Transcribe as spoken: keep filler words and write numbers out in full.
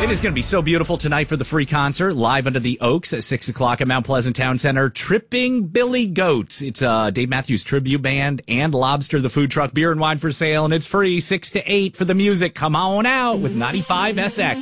It is going to be so beautiful tonight for the free concert, live under the Oaks at six o'clock at Mount Pleasant Town Center. Tripping Billy Goats. It's uh, Dave Matthews Tribute Band and Lobster, the food truck, beer and wine for sale, and it's free six to eight for the music. Come on out with ninety-five S X.